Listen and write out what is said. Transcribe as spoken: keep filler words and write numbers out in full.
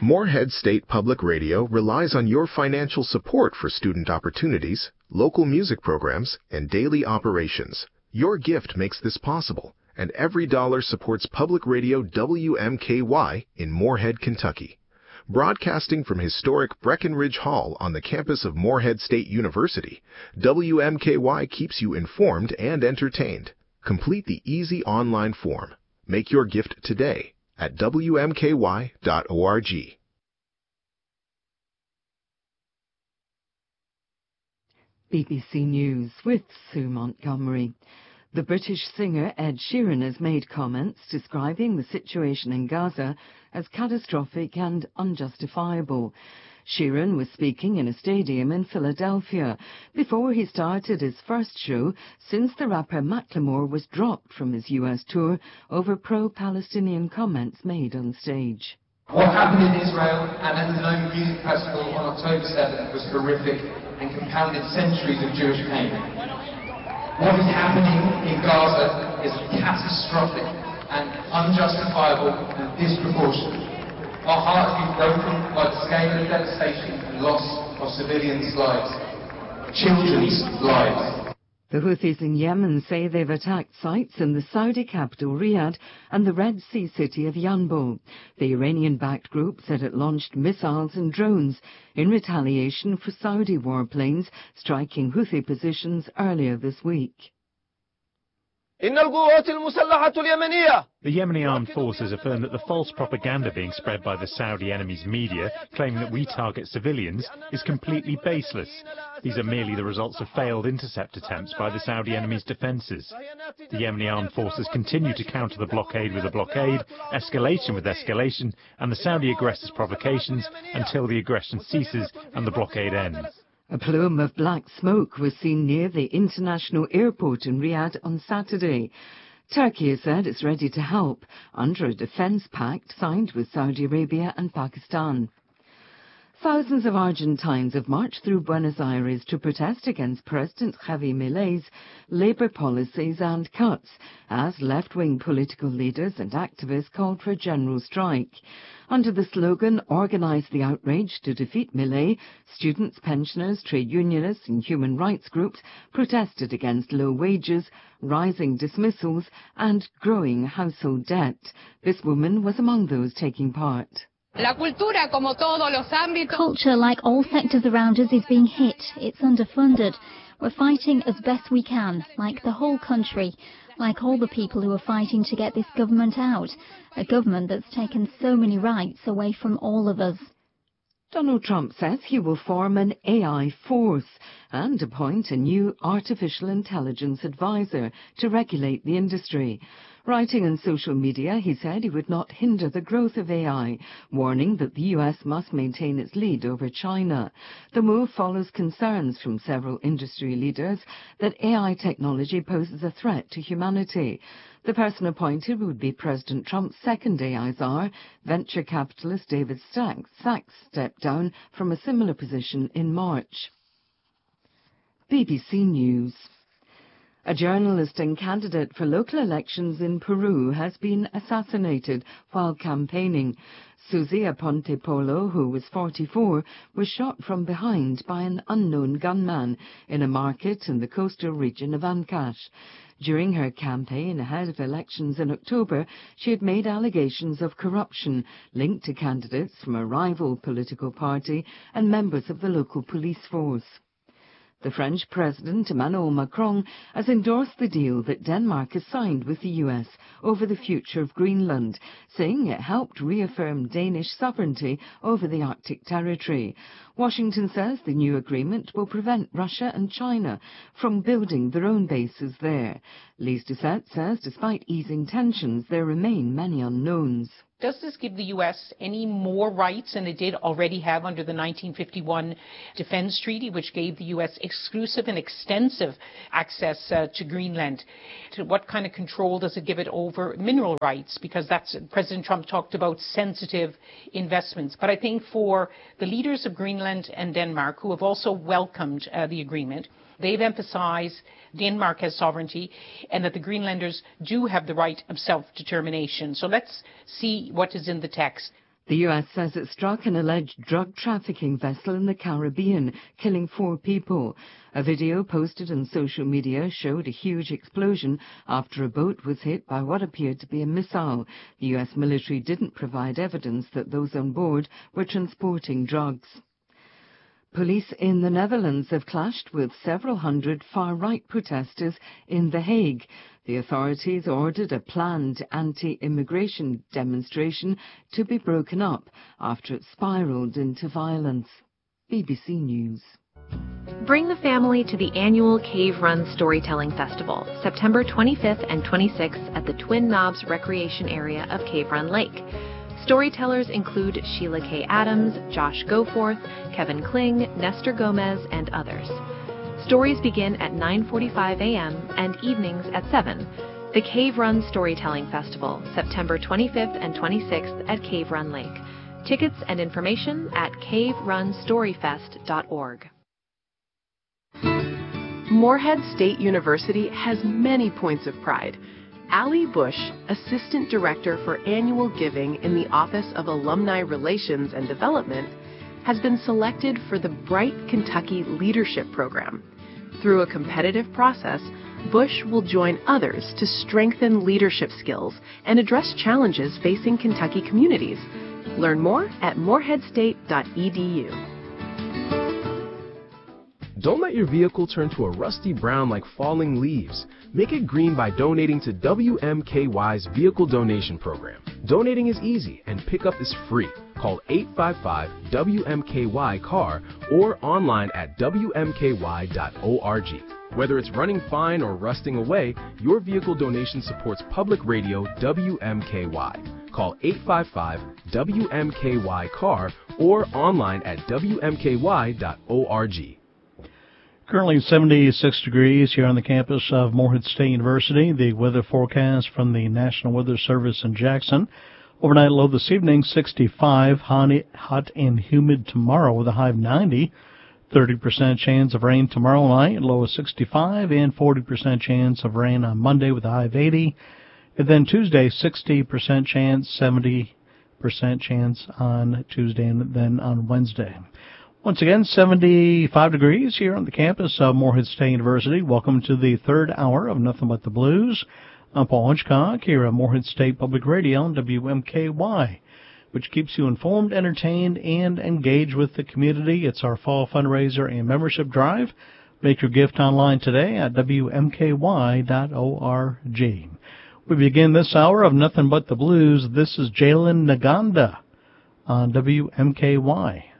Morehead State Public Radio relies on your financial support for student opportunities, local music programs, and daily operations. Your gift makes this possible, and every dollar supports Public Radio W M K Y in Morehead, Kentucky. Broadcasting from historic Breckenridge Hall on the campus of Morehead State University, W M K Y keeps you informed and entertained. Complete the easy online form. Make your gift today at W M K Y dot org. B B C News with Sue Montgomery. The British singer Ed Sheeran has made comments describing the situation in Gaza as catastrophic and unjustifiable. Sheeran was speaking in a stadium in Philadelphia before he started his first show since the rapper Macklemore was dropped from his U S tour over pro-Palestinian comments made on stage. What happened in Israel and at the Nome Music Festival on October seventh was horrific and compounded centuries of Jewish pain. What is happening in Gaza is catastrophic and unjustifiable and disproportionate. Our hearts have been broken by the scale of devastation and loss of civilians' lives, children's lives. The Houthis in Yemen say they've attacked sites in the Saudi capital Riyadh and the Red Sea city of Yanbu. The Iranian-backed group said it launched missiles and drones in retaliation for Saudi warplanes striking Houthi positions earlier this week. The Yemeni armed forces affirm that the false propaganda being spread by the Saudi enemy's media, claiming that we target civilians, is completely baseless. These are merely the results of failed intercept attempts by the Saudi enemy's defences. The Yemeni armed forces continue to counter the blockade with a blockade, escalation with escalation, and the Saudi aggressors' provocations until the aggression ceases and the blockade ends. A plume of black smoke was seen near the international airport in Riyadh on Saturday. Turkey has said it's ready to help under a defence pact signed with Saudi Arabia and Pakistan. Thousands of Argentines have marched through Buenos Aires to protest against President Javier Milei's labour policies and cuts, as left-wing political leaders and activists called for a general strike. Under the slogan, "Organise the outrage to defeat Milei," students, pensioners, trade unionists and human rights groups protested against low wages, rising dismissals and growing household debt. This woman was among those taking part. Culture, like all sectors around us, is being hit. It's underfunded. We're fighting as best we can, like the whole country, like all the people who are fighting to get this government out, a government that's taken so many rights away from all of us. Donald Trump says he will form an A I force and appoint a new artificial intelligence advisor to regulate the industry. Writing on social media, he said he would not hinder the growth of A I, warning that the U S must maintain its lead over China. The move follows concerns from several industry leaders that A I technology poses a threat to humanity. The person appointed would be President Trump's second A I czar. Venture capitalist David Sachs stepped down from a similar position in March. B B C News. A journalist and candidate for local elections in Peru has been assassinated while campaigning. Susie Aponte Polo, who was forty-four, was shot from behind by an unknown gunman in a market in the coastal region of Ancash. During her campaign ahead of elections in October, she had made allegations of corruption linked to candidates from a rival political party and members of the local police force. The French President Emmanuel Macron has endorsed the deal that Denmark has signed with the U S over the future of Greenland, saying it helped reaffirm Danish sovereignty over the Arctic territory. Washington says the new agreement will prevent Russia and China from building their own bases there. Lise Doucette says despite easing tensions, there remain many unknowns. Does this give the U S any more rights than it did already have under the nineteen fifty-one Defense Treaty, which gave the U S exclusive and extensive access uh, to Greenland? To what kind of control does it give it over mineral rights? Because that's President Trump talked about sensitive investments. But I think for the leaders of Greenland and Denmark, who have also welcomed uh, the agreement, they've emphasized Denmark has sovereignty and that the Greenlanders do have the right of self-determination. So let's see what is in the text. The U S says it struck an alleged drug trafficking vessel in the Caribbean, killing four people. A video posted on social media showed a huge explosion after a boat was hit by what appeared to be a missile. The U S military didn't provide evidence that those on board were transporting drugs. Police in the Netherlands have clashed with several hundred far-right protesters in The Hague. The authorities ordered a planned anti-immigration demonstration to be broken up after it spiraled into violence. B B C News. Bring the family to the annual Cave Run Storytelling Festival, September twenty-fifth and twenty-sixth at the Twin Knobs Recreation Area of Cave Run Lake. Storytellers include Sheila K. Adams, Josh Goforth, Kevin Kling, Nestor Gomez, and others. Stories begin at nine forty-five a m and evenings at seven. The Cave Run Storytelling Festival, September twenty-fifth and twenty-sixth at Cave Run Lake. Tickets and information at cave run story fest dot org. Morehead State University has many points of pride. Allie Bush, Assistant Director for Annual Giving in the Office of Alumni Relations and Development, has been selected for the Bright Kentucky Leadership Program. Through a competitive process, Bush will join others to strengthen leadership skills and address challenges facing Kentucky communities. Learn more at morehead state dot e d u. Don't let your vehicle turn to a rusty brown like falling leaves. Make it green by donating to W M K Y's Vehicle Donation Program. Donating is easy and pickup is free. Call eight five five W M K Y C A R or online at w m k y dot org. Whether it's running fine or rusting away, your vehicle donation supports public radio W M K Y. Call eight five five W M K Y C A R or online at w m k y dot org. Currently seventy-six degrees here on the campus of Morehead State University. The weather forecast from the National Weather Service in Jackson. Overnight low this evening, sixty-five. Hot and humid tomorrow with a high of ninety. thirty percent chance of rain tomorrow night, low of sixty-five. And forty percent chance of rain on Monday with a high of eighty. And then Tuesday, sixty percent chance, seventy percent chance on Tuesday, and then on Wednesday. Once again, seventy-five degrees here on the campus of Morehead State University. Welcome to the third hour of Nothing But the Blues. I'm Paul Hitchcock here at Morehead State Public Radio on W M K Y, which keeps you informed, entertained, and engaged with the community. It's our fall fundraiser and membership drive. Make your gift online today at w m k y dot org. We begin this hour of Nothing But the Blues. This is Jalen Naganda on W M K Y.